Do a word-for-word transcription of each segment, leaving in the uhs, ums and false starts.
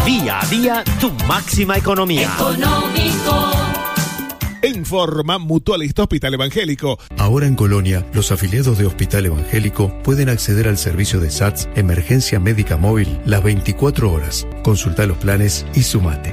Día a día, tu máxima economía. Económico. Informa Mutualista Hospital Evangélico. Ahora en Colonia, los afiliados de Hospital Evangélico pueden acceder al servicio de S A T S Emergencia Médica Móvil las veinticuatro horas. Consulta los planes y sumate.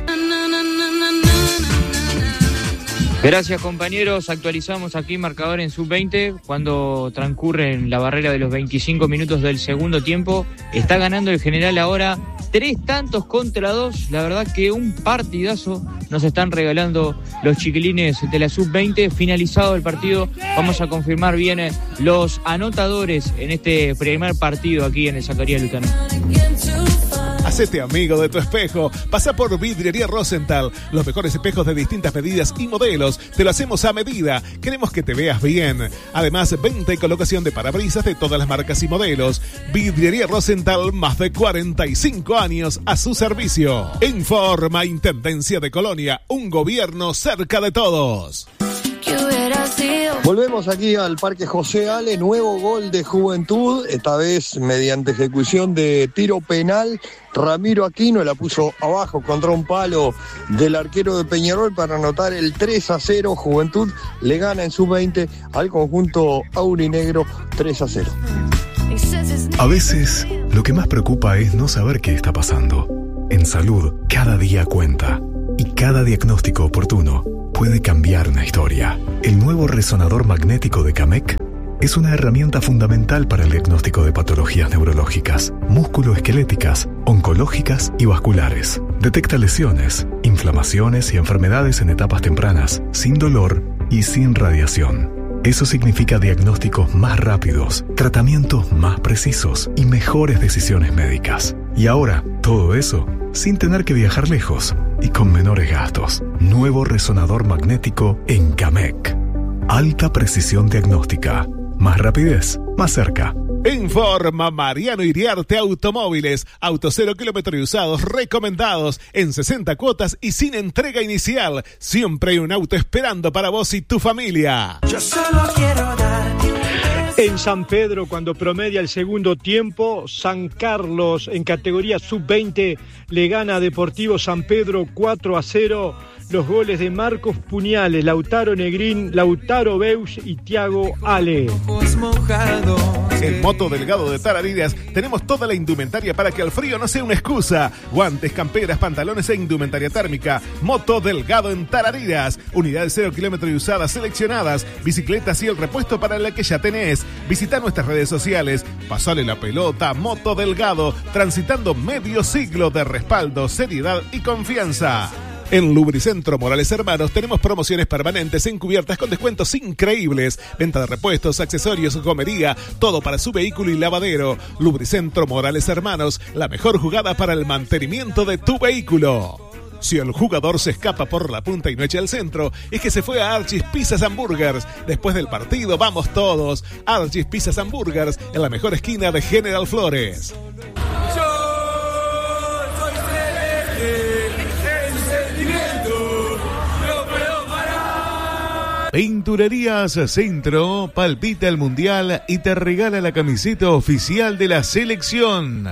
Gracias, compañeros. Actualizamos aquí marcador en sub veinte. Cuando transcurren la barrera de los veinticinco minutos del segundo tiempo, está ganando el general ahora tres tantos contra dos. La verdad que un partidazo nos están regalando los chiquilines de la sub veinte. Finalizado el partido, vamos a confirmar bien los anotadores en este primer partido aquí en el Zacarías Lutano. Hacete amigo de tu espejo. Pasa por Vidriería Rosenthal. Los mejores espejos de distintas medidas y modelos. Te lo hacemos a medida. Queremos que te veas bien. Además, venta y colocación de parabrisas de todas las marcas y modelos. Vidriería Rosenthal, más de cuarenta y cinco años a su servicio. Informa Intendencia de Colonia. Un gobierno cerca de todos. Volvemos aquí al Parque José Ale, nuevo gol de Juventud, esta vez mediante ejecución de tiro penal. Ramiro Aquino la puso abajo contra un palo del arquero de Peñarol para anotar el tres a cero. Juventud le gana en sub veinte al conjunto aurinegro tres a cero. A veces, lo que más preocupa es no saber qué está pasando. En salud, cada día cuenta. Y cada diagnóstico oportuno puede cambiar una historia. El nuevo resonador magnético de Camec es una herramienta fundamental para el diagnóstico de patologías neurológicas, musculoesqueléticas, oncológicas y vasculares. Detecta lesiones, inflamaciones y enfermedades en etapas tempranas, sin dolor y sin radiación. Eso significa diagnósticos más rápidos, tratamientos más precisos y mejores decisiones médicas. Y ahora, todo eso sin tener que viajar lejos y con menores gastos. Nuevo resonador magnético en Camec. Alta precisión diagnóstica. Más rapidez, más cerca. Informa Mariano Iriarte Automóviles. Autos cero kilómetros y usados recomendados en sesenta cuotas y sin entrega inicial. Siempre hay un auto esperando para vos y tu familia. Yo solo quiero darte un... En San Pedro, cuando promedia el segundo tiempo, San Carlos en categoría sub veinte le gana a Deportivo San Pedro cuatro a cero. Los goles de Marcos Puñales, Lautaro Negrín, Lautaro Beus y Thiago Ale. En Moto Delgado de Tarariras tenemos toda la indumentaria para que el frío no sea una excusa. Guantes, camperas, pantalones e indumentaria térmica. Moto Delgado en Tarariras. Unidades cero kilómetros y usadas seleccionadas. Bicicletas y el repuesto para la que ya tenés. Visita nuestras redes sociales. Pasale la pelota. Moto Delgado. Transitando medio siglo de respaldo, seriedad y confianza. En Lubricentro Morales Hermanos tenemos promociones permanentes en cubiertas con descuentos increíbles. Venta de repuestos, accesorios, gomería, todo para su vehículo y lavadero. Lubricentro Morales Hermanos, la mejor jugada para el mantenimiento de tu vehículo. Si el jugador se escapa por la punta y no echa el centro, es que se fue a Archie's Pizzas and Burgers. Después del partido, vamos todos. Archie's Pizzas and Burgers, en la mejor esquina de General Flores. Pinturerías Centro palpita el Mundial y te regala la camiseta oficial de la selección.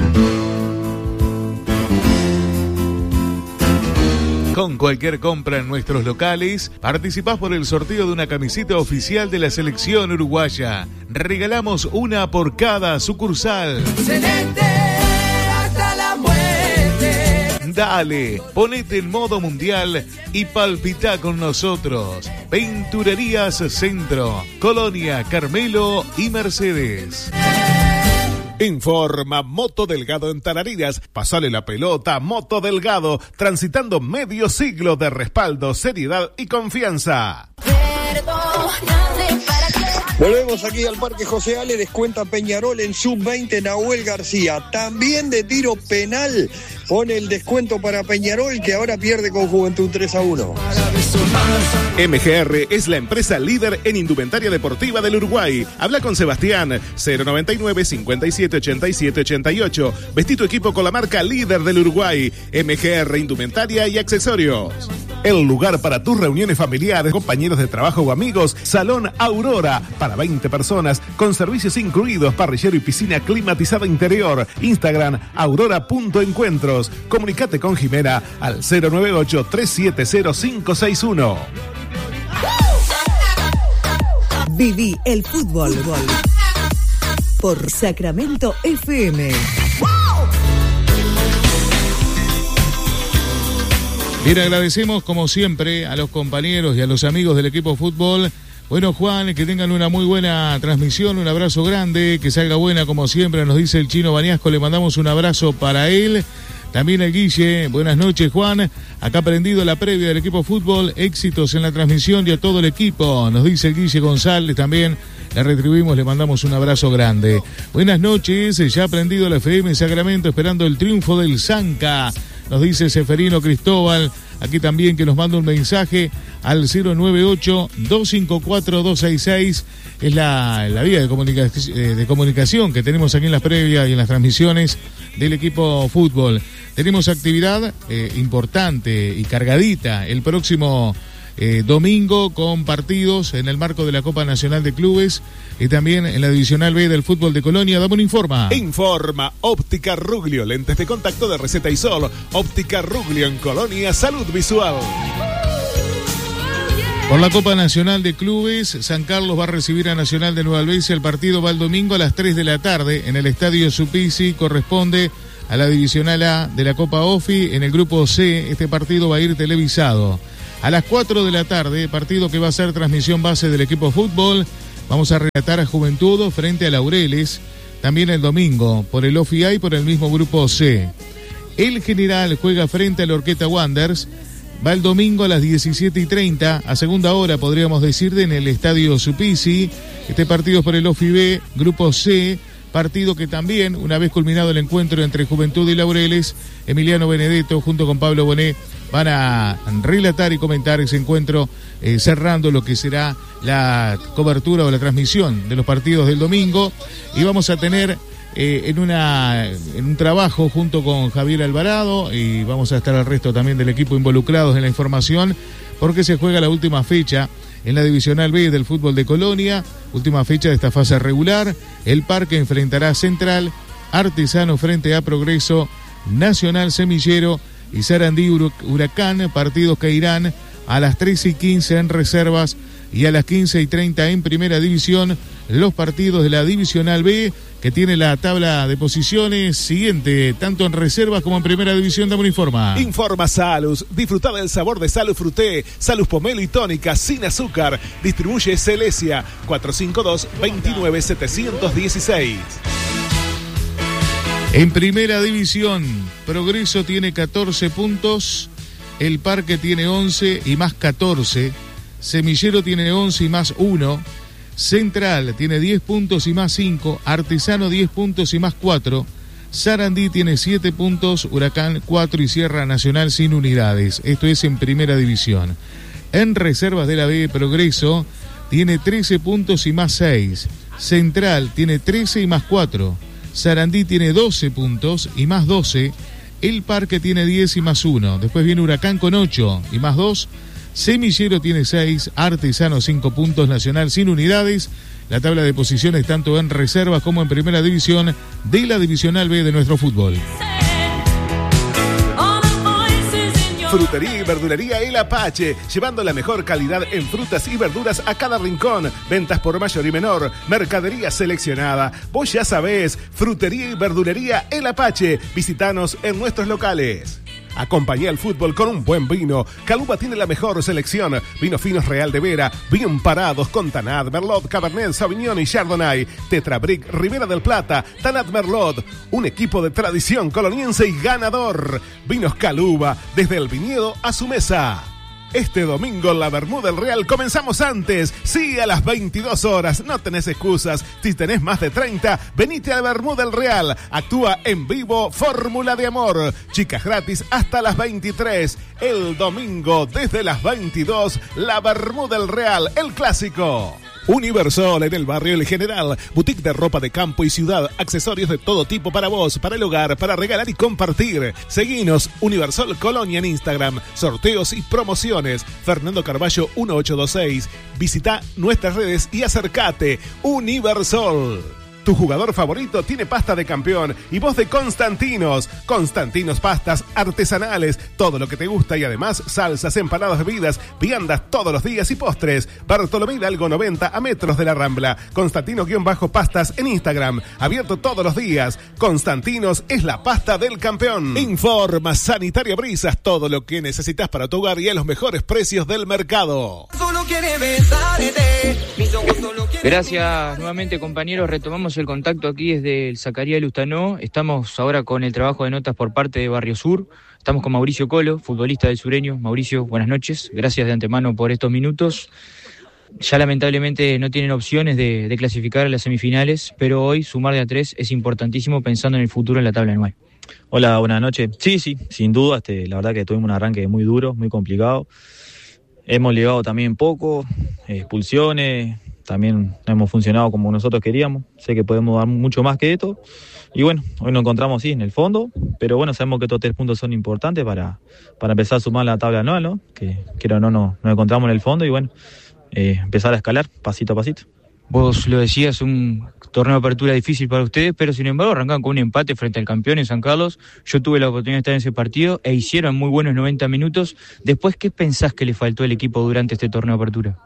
Con cualquier compra en nuestros locales, participás por el sorteo de una camiseta oficial de la selección uruguaya. Regalamos una por cada sucursal. Celeste hasta la muerte. Dale, ponete en modo mundial y palpita con nosotros. Pinturerías Centro, Colonia, Carmelo y Mercedes. Informa Moto Delgado en Tarariras. Pasale la pelota, Moto Delgado, transitando medio siglo de respaldo, seriedad y confianza. Volvemos aquí al Parque José Ale, descuenta Peñarol en sub veinte Nahuel García. También de tiro penal pone el descuento para Peñarol, que ahora pierde con Juventud tres a uno. M G R es la empresa líder en indumentaria deportiva del Uruguay. Habla con Sebastián, cero noventa y nueve, cincuenta y siete, ochenta y siete, ochenta y ocho. Vestí tu equipo con la marca líder del Uruguay. M G R Indumentaria y Accesorios. El lugar para tus reuniones familiares, compañeros de trabajo o amigos. Salón Aurora, para veinte personas, con servicios incluidos, parrillero y piscina climatizada interior. Instagram, aurora.encuentros. Comunicate con Jimena al cero nueve ocho, tres siete cero, cinco seis uno. Viví el fútbol por Sacramento F M. Bien, agradecemos como siempre a los compañeros y a los amigos del equipo fútbol. Bueno, Juan, que tengan una muy buena transmisión, un abrazo grande, que salga buena como siempre, nos dice el Chino Baniasco, le mandamos un abrazo para él. También el Guille, buenas noches Juan, acá prendido la previa del equipo fútbol, éxitos en la transmisión y a todo el equipo, nos dice el Guille González también, le retribuimos, le mandamos un abrazo grande. Buenas noches, ya prendido la F M en Sacramento, esperando el triunfo del Zanca, nos dice Seferino Cristóbal, aquí también que nos manda un mensaje al cero nueve ocho, dos cinco cuatro, dos seis seis, es la, la vía de, comunica- de comunicación que tenemos aquí en las previas y en las transmisiones del equipo fútbol. Tenemos actividad eh, importante y cargadita el próximo eh, domingo con partidos en el marco de la Copa Nacional de Clubes y también en la Divisional B del fútbol de Colonia. Dame un informa. Informa Óptica Ruglio, lentes de contacto de receta y sol. Óptica Ruglio en Colonia, salud visual. Por la Copa Nacional de Clubes, San Carlos va a recibir a Nacional de Nueva Albesia. El partido va el domingo a las tres de la tarde en el Estadio Supisi, corresponde a la Divisional A de la Copa OFI. En el Grupo C, este partido va a ir televisado. A las cuatro de la tarde, partido que va a ser transmisión base del equipo fútbol. Vamos a relatar a Juventud frente a Laureles, también el domingo, por el OFI A y por el mismo Grupo C. El General juega frente a la Orqueta Wanderers. Va el domingo a las diecisiete y treinta, a segunda hora podríamos decir, en el Estadio Supisi. Este partido es por el OFI B, Grupo C, partido que también, una vez culminado el encuentro entre Juventud y Laureles, Emiliano Benedetto junto con Pablo Bonet van a relatar y comentar ese encuentro, eh, cerrando lo que será la cobertura o la transmisión de los partidos del domingo. Y vamos a tener Eh, en, una, en un trabajo junto con Javier Alvarado y vamos a estar al resto también del equipo involucrados en la información, porque se juega la última fecha en la Divisional B del fútbol de Colonia, última fecha de esta fase regular. El Parque enfrentará a Central, Artesano frente a Progreso, Nacional Semillero y Sarandí Huracán, partidos que irán a las trece y quince en reservas y a las quince y treinta en primera división, los partidos de la Divisional B, que tiene la tabla de posiciones siguiente, tanto en reservas como en primera división. Dame un informa. Informa Salus. Disfruta del sabor de Salus Fruté, Salus Pomelo y Tónica sin azúcar. Distribuye Celesia, cuatro cinco dos, dos nueve siete uno seis. En primera división, Progreso tiene catorce puntos, el Parque tiene once y más catorce, Semillero tiene once y más uno, Central tiene diez puntos y más cinco, Artesano diez puntos y más cuatro, Sarandí tiene siete puntos, Huracán cuatro y Sierra Nacional sin unidades. Esto es en primera división. En reservas de la B, Progreso tiene trece puntos y más seis, Central tiene trece y más cuatro, Sarandí tiene doce puntos y más doce, el Parque tiene diez y más uno, después viene Huracán con ocho y más dos, Semillero tiene seis, Artesano cinco puntos, Nacional sin unidades. La tabla de posiciones tanto en reservas como en primera división de la Divisional B de nuestro fútbol. Frutería y verdulería El Apache, llevando la mejor calidad en frutas y verduras a cada rincón. Ventas por mayor y menor, mercadería seleccionada. Vos ya sabés, Frutería y verdulería El Apache. Visítanos en nuestros locales. Acompañá el fútbol con un buen vino. Caluba tiene la mejor selección. Vinos finos Real de Vera, bien parados con Tanat, Merlot, Cabernet, Sauvignon y Chardonnay. Tetrabric, Ribera del Plata, Tanat Merlot. Un equipo de tradición coloniense y ganador. Vinos Caluba, desde el viñedo a su mesa. Este domingo en la Bermuda del Real comenzamos antes. Sí, a las veintidós horas. No tenés excusas. Si tenés más de treinta, venite a la Bermuda del Real. Actúa en vivo Fórmula de Amor. Chicas gratis hasta las veintitrés. El domingo desde las veintidós, la Bermuda del Real, el clásico. Universol en el barrio El General, boutique de ropa de campo y ciudad, accesorios de todo tipo para vos, para el hogar, para regalar y compartir. Seguinos, Universol Colonia en Instagram, sorteos y promociones. Fernando Carballo mil ochocientos veintiséis. Visita nuestras redes y acércate. Universol. Tu jugador favorito tiene pasta de campeón y vos de Constantinos. Constantinos pastas artesanales, todo lo que te gusta y además salsas, empanadas, bebidas, viandas todos los días y postres. Bartolomé Hidalgo noventa a metros de la Rambla. Constantino-pastas en Instagram, abierto todos los días. Constantinos es la pasta del campeón. Informa Sanitaria Brisas, todo lo que necesitas para tu hogar y a los mejores precios del mercado. Gracias nuevamente, compañeros. Retomamos el contacto aquí desde el Zacarías Lustanó. Estamos ahora con el trabajo de notas por parte de Barrio Sur. Estamos con Mauricio Colo, futbolista del Sureño. Mauricio, buenas noches. Gracias de antemano por estos minutos. Ya lamentablemente no tienen opciones de, de clasificar a las semifinales, pero hoy sumar de a tres es importantísimo pensando en el futuro en la tabla anual. Hola, buenas noches. Sí, sí, sin duda. Este, la verdad que tuvimos un arranque muy duro, muy complicado. Hemos llegado también poco, expulsiones. También no hemos funcionado como nosotros queríamos. Sé que podemos dar mucho más que esto. Y bueno, hoy nos encontramos sí en el fondo, pero bueno, sabemos que estos tres puntos son importantes para, para empezar a sumar la tabla anual, ¿no? Que quiero o no, nos, nos encontramos en el fondo y bueno, eh, empezar a escalar pasito a pasito. Vos lo decías, un torneo de apertura difícil para ustedes, pero sin embargo arrancan con un empate frente al campeón en San Carlos. Yo tuve la oportunidad de estar en ese partido e hicieron muy buenos noventa minutos. Después, ¿qué pensás que le faltó al equipo durante este torneo de apertura?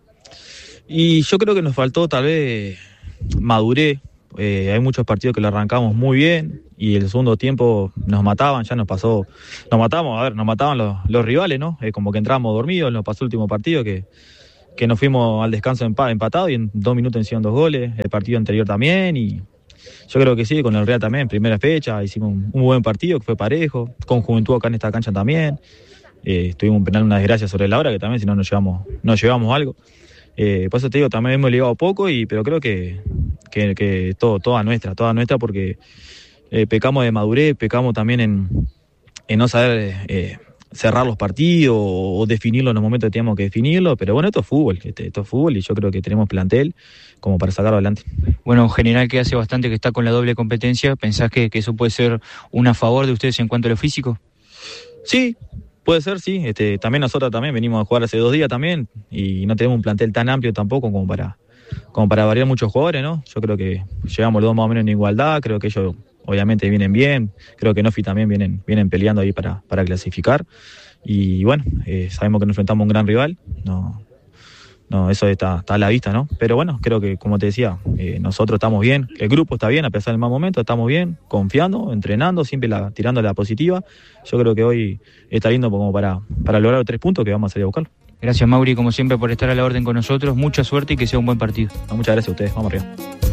Y yo creo que nos faltó tal vez madurez. Eh, hay muchos partidos que lo arrancamos muy bien y el segundo tiempo nos mataban, ya nos pasó, nos matamos, a ver, nos mataban los, los rivales, ¿no? Eh, como que entrábamos dormidos, nos pasó el último partido que, que nos fuimos al descanso empatados y en dos minutos hicieron dos goles, el partido anterior también y yo creo que sí, con el Real también, primera fecha, hicimos un, un buen partido que fue parejo, con Juventud acá en esta cancha también, eh, tuvimos un penal, una desgracia sobre la hora que también si no nos llevamos, nos llevamos algo. Eh, por eso te digo, también hemos ligado poco, y pero creo que, que, que todo, toda nuestra, toda nuestra, porque eh, pecamos de madurez, pecamos también en, en no saber eh, cerrar los partidos o, o definirlo en los momentos que teníamos que definirlo, pero bueno, esto es fútbol, este, esto es fútbol y yo creo que tenemos plantel como para sacarlo adelante. Bueno, en general que hace bastante que está con la doble competencia, ¿pensás que, que eso puede ser un a favor de ustedes en cuanto a lo físico? Sí. Puede ser, sí. Este, también nosotros también venimos a jugar hace dos días también y no tenemos un plantel tan amplio tampoco como para, como para variar muchos jugadores, ¿no? Yo creo que llegamos los dos más o menos en igualdad, creo que ellos obviamente vienen bien, creo que Nofi también vienen, vienen peleando ahí para, para clasificar y bueno, eh, sabemos que nos enfrentamos a un gran rival, no, no, eso está, está a la vista, ¿no? Pero bueno, creo que como te decía, eh, nosotros estamos bien, el grupo está bien a pesar del mal momento, estamos bien, confiando, entrenando, siempre la, tirando la positiva. Yo creo que hoy está lindo como para, para lograr los tres puntos que vamos a salir a buscarlo. Gracias, Mauri, como siempre, por estar a la orden con nosotros. Mucha suerte y que sea un buen partido. No, muchas gracias a ustedes, vamos arriba.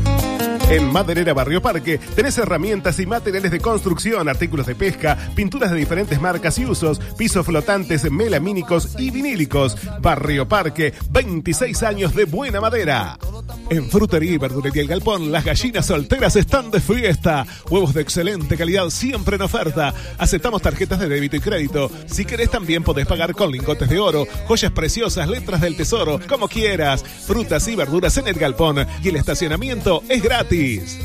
En Maderera Barrio Parque tenés herramientas y materiales de construcción, artículos de pesca, pinturas de diferentes marcas y usos, pisos flotantes, melamínicos y vinílicos. Barrio Parque, veintiséis años de buena madera. En Frutería y Verdulería El Galpón, las gallinas solteras están de fiesta. Huevos de excelente calidad siempre en oferta. Aceptamos tarjetas de débito y crédito. Si querés también podés pagar con lingotes de oro, joyas preciosas, letras del tesoro, como quieras. Frutas y verduras en El Galpón y el estacionamiento es gratis.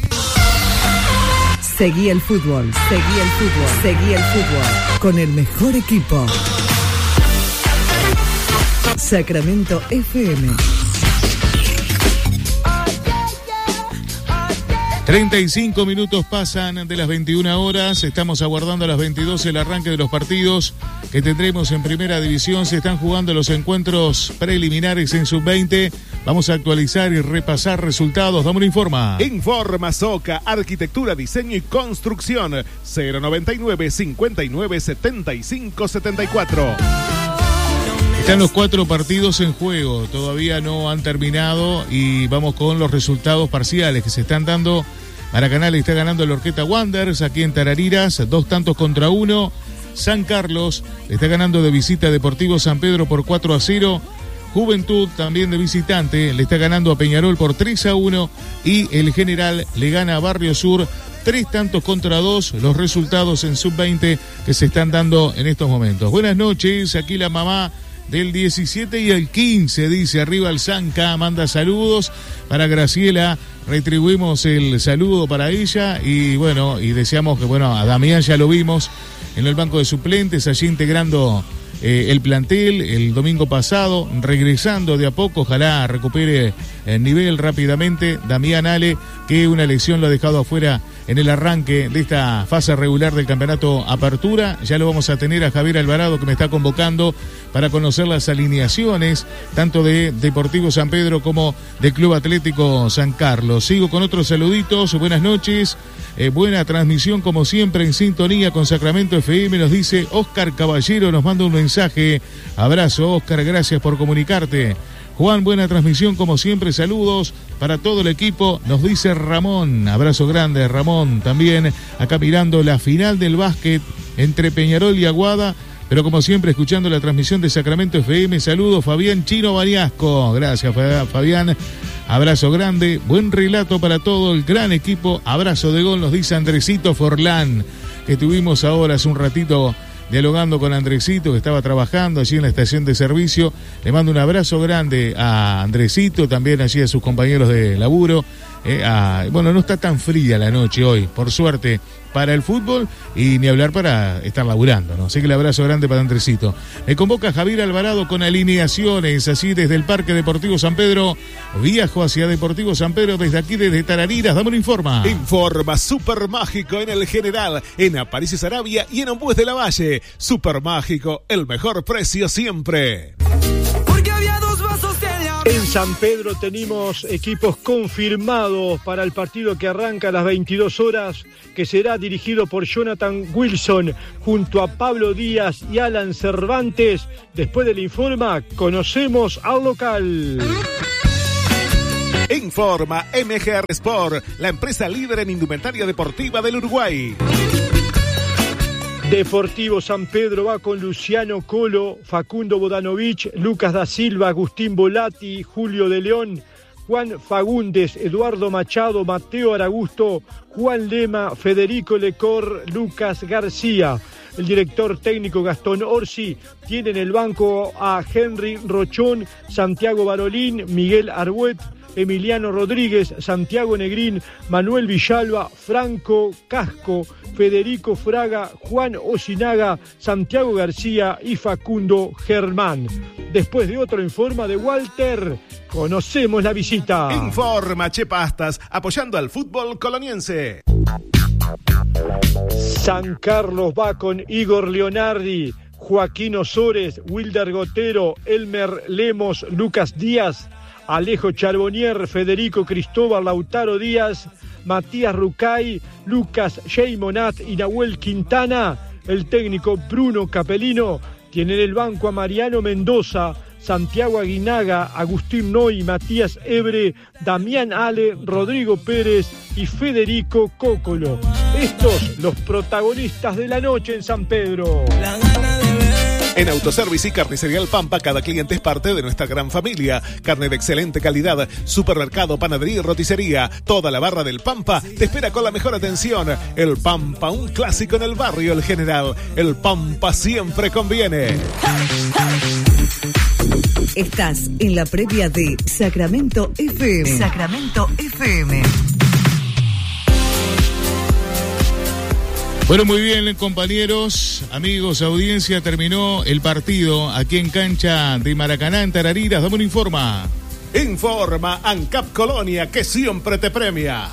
Seguí el fútbol, seguí el fútbol, seguí el fútbol con el mejor equipo. Sacramento F M. treinta y cinco minutos pasan de las veintiuna horas, estamos aguardando a las veintidós el arranque de los partidos que tendremos en Primera División. Se están jugando los encuentros preliminares en sub veinte. Vamos a actualizar y repasar resultados. Dame una informa. Informa Soca, arquitectura, diseño y construcción. cero noventa y nueve, cincuenta y nueve, setenta y cinco, setenta y cuatro. Están los cuatro partidos en juego, todavía no han terminado y vamos con los resultados parciales que se están dando. Maracaná le está ganando el Orqueta Wanderers aquí en Tarariras, dos tantos contra uno. San Carlos le está ganando de visita a Deportivo San Pedro por cuatro a cero. Juventud también de visitante le está ganando a Peñarol por tres a uno y el General le gana a Barrio Sur tres tantos contra dos, los resultados en sub veinte que se están dando en estos momentos. Buenas noches, aquí la mamá del diecisiete y el quince, dice arriba el Zanca, manda saludos para Graciela, retribuimos el saludo para ella y bueno, y deseamos que, bueno, a Damián ya lo vimos en el banco de suplentes, allí integrando eh, el plantel el domingo pasado, regresando de a poco, ojalá recupere el nivel rápidamente. Damián Ale, que una lesión lo ha dejado afuera en el arranque de esta fase regular del campeonato Apertura. Ya lo vamos a tener a Javier Alvarado, que me está convocando para conocer las alineaciones tanto de Deportivo San Pedro como de Club Atlético San Carlos. Sigo con otros saluditos, buenas noches, eh, buena transmisión como siempre en sintonía con Sacramento F M, nos dice Oscar Caballero, nos manda un mensaje. Abrazo Oscar, gracias por comunicarte. Juan, buena transmisión como siempre, saludos para todo el equipo, nos dice Ramón, abrazo grande Ramón, también acá mirando la final del básquet entre Peñarol y Aguada, pero como siempre escuchando la transmisión de Sacramento F M, saludos Fabián Chino Bariasco, gracias Fabián, abrazo grande, buen relato para todo el gran equipo, abrazo de gol, nos dice Andresito Forlán, que tuvimos ahora hace un ratito dialogando con Andresito, que estaba trabajando allí en la estación de servicio. Le mando un abrazo grande a Andresito, también allí a sus compañeros de laburo. Eh, a, bueno, no está tan fría la noche hoy, por suerte, para el fútbol y ni hablar para estar laburando, ¿no? Así que el abrazo grande para Andresito. Me convoca Javier Alvarado con alineaciones, así desde el Parque Deportivo San Pedro. Viajo hacia Deportivo San Pedro desde aquí, desde Tarariras. Dame un informa. Informa Super Mágico en el General, en Aparicio Arabia y en Ombues de la Valle. Super Mágico, el mejor precio siempre. Porque había dos vasos de agua. En San Pedro tenemos equipos confirmados para el partido que arranca a las veintidós horas, que será dirigido por Jonathan Wilson junto a Pablo Díaz y Alan Cervantes. Después del informa, conocemos al local. Informa M G R Sport, la empresa líder en indumentaria deportiva del Uruguay. Deportivo San Pedro va con Luciano Colo, Facundo Bodanovich, Lucas da Silva, Agustín Volati, Julio de León, Juan Fagundes, Eduardo Machado, Mateo Aragusto, Juan Lema, Federico Lecor, Lucas García. El director técnico Gastón Orsi tiene en el banco a Henry Rochón, Santiago Barolín, Miguel Arbuet, Emiliano Rodríguez, Santiago Negrín, Manuel Villalba, Franco Casco, Federico Fraga, Juan Osinaga, Santiago García y Facundo Germán. Después de otro informe de Walter, conocemos la visita. Informa Che Pastas, apoyando al fútbol coloniense. San Carlos va con Igor Leonardi, Joaquín Osores, Wilder Gotero, Elmer Lemos, Lucas Díaz, Alejo Charbonnier, Federico Cristóbal, Lautaro Díaz, Matías Rucay, Lucas Sheymonat y Nahuel Quintana. El técnico Bruno Capelino tiene en el banco a Mariano Mendoza, Santiago Aguinaga, Agustín Noy, Matías Ebre, Damián Ale, Rodrigo Pérez y Federico Cócolo. Estos los protagonistas de la noche en San Pedro. En Autoservice y Carnicería El Pampa, cada cliente es parte de nuestra gran familia. Carne de excelente calidad, supermercado, panadería y roticería. Toda la barra del Pampa te espera con la mejor atención. El Pampa, un clásico en el barrio El General. El Pampa siempre conviene. Estás en la previa de Sacramento F M. Sacramento F M. Bueno, muy bien, compañeros, amigos, audiencia, terminó el partido aquí en cancha de Maracaná, en Tarariras. Dame un informa. Informa ANCAP Colonia, que siempre te premia.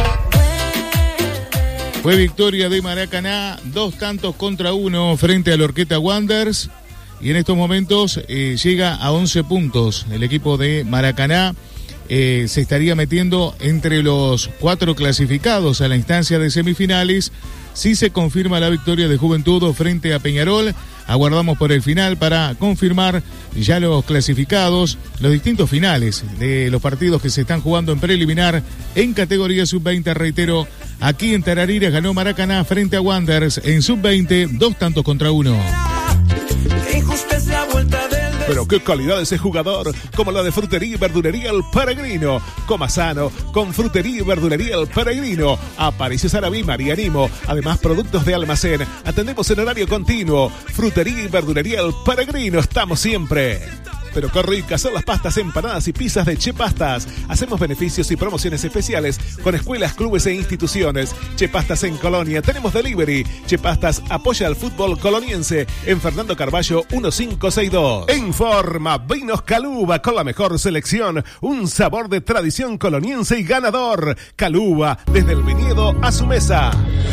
Fue victoria de Maracaná, dos tantos contra uno frente a la Orqueta Wanderers. Y en estos momentos eh, llega a once puntos. El equipo de Maracaná eh, se estaría metiendo entre los cuatro clasificados a la instancia de semifinales. Si se confirma la victoria de Juventud frente a Peñarol, aguardamos por el final para confirmar ya los clasificados, los distintos finales de los partidos que se están jugando en preliminar en categoría sub veinte. Reitero, aquí en Tarariras ganó Maracaná frente a Wanderers en sub veinte, dos tantos contra uno. Injusta es la vuelta del Pero qué calidad ese jugador, como la de Frutería y Verdulería El Peregrino. Coma sano con Frutería y Verdulería El Peregrino. Aparicio Sarabí, Marianimo. Además, productos de almacén. Atendemos en horario continuo. Frutería y Verdulería El Peregrino. Estamos siempre. Pero qué ricas son las pastas, empanadas y pizzas de Che Pastas. Hacemos beneficios y promociones especiales con escuelas, clubes e instituciones. Che Pastas en Colonia, tenemos delivery. Che Pastas apoya al fútbol coloniense en Fernando Carballo quince sesenta y dos. En forma, Vinos Caluba con la mejor selección. Un sabor de tradición coloniense y ganador. Caluba, desde el viñedo a su mesa.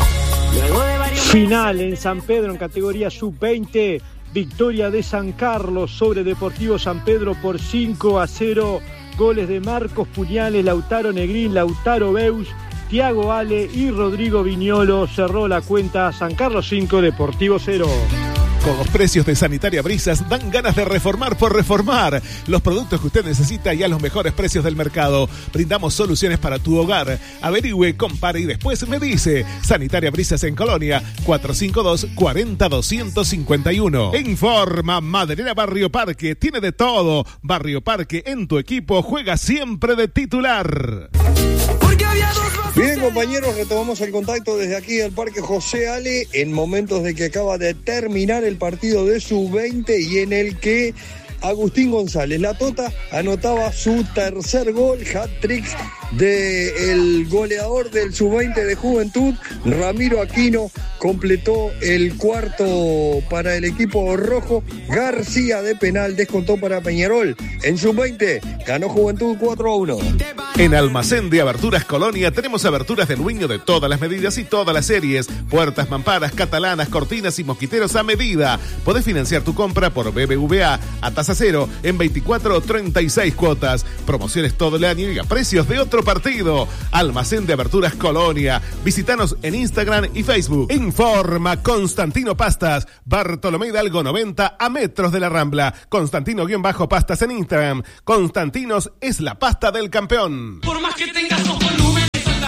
Final en San Pedro en categoría sub veinte. Victoria de San Carlos sobre Deportivo San Pedro por cinco a cero. Goles de Marcos Puñales, Lautaro Negrín, Lautaro Beus, Tiago Ale y Rodrigo Viñolo. Cerró la cuenta San Carlos cinco, Deportivo cero. Con los precios de Sanitaria Brisas dan ganas de reformar por reformar. Los productos que usted necesita y a los mejores precios del mercado. Brindamos soluciones para tu hogar. Averigüe, compare y después me dice. Sanitaria Brisas en Colonia, cuatro cinco dos, cuarenta, doscientos cincuenta y uno. Informa, Maderera Barrio Parque. Tiene de todo. Barrio Parque en tu equipo juega siempre de titular. Bien, compañeros, retomamos el contacto desde aquí del Parque José Ale en momentos de que acaba de terminar el partido de sub veinte y en el que Agustín González, la Tota, anotaba su tercer gol, hat-trick del goleador del sub veinte de Juventud. Ramiro Aquino completó el cuarto para el equipo rojo. García de penal descontó para Peñarol. En sub veinte ganó Juventud cuatro a uno. En Almacén de Aberturas Colonia tenemos aberturas del dueño de todas las medidas y todas las series. Puertas, mamparas, catalanas, cortinas y mosquiteros a medida. Podés financiar tu compra por B B V A a tasa cero en veinticuatro o treinta y seis cuotas. Promociones todo el año y a precios de otro partido. Almacén de Aberturas Colonia. Visítanos en Instagram y Facebook. Informa Constantino Pastas. Bartolomé Hidalgo noventa a metros de la Rambla. Constantino-Pastas en Instagram. Constantinos es la pasta del campeón. Por más que tengas dos volúmenes,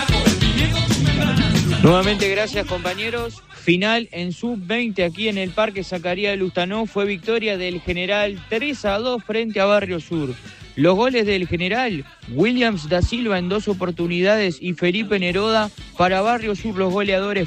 nuevamente gracias, compañeros. Final en sub veinte aquí en el Parque Zacarías de Lustanó. Fue victoria del General tres a dos frente a Barrio Sur. Los goles del General, Williams da Silva en dos oportunidades y Felipe Neroda. Para Barrio Sur los goleadores